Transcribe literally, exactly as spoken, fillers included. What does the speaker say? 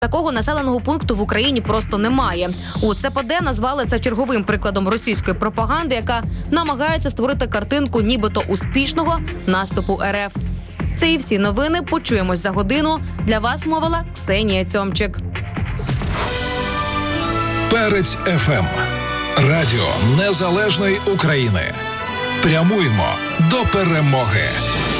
Такого населеного пункту в Україні просто немає. У Це По Де назвали це черговим прикладом російської пропаганди, яка намагається створити картинку нібито успішного наступу РФ. Це і всі новини. Почуємось за годину. Для вас мовила Ксенія Цьомчик. Перець еф ем. Радіо Незалежної України. Прямуємо до перемоги.